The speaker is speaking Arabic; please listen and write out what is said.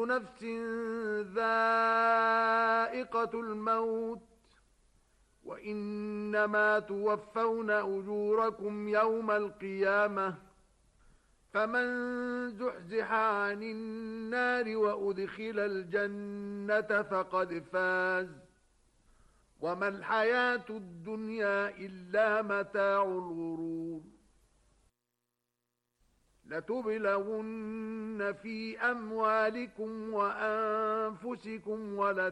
كل نفس ذائقة الموت وإنما توفون أجوركم يوم القيامة فمن زحزح عن النار وأدخل الجنة فقد فاز وما الحياة الدنيا إلا متاع الغرور لتبلغن في أموالكم وأنفسكم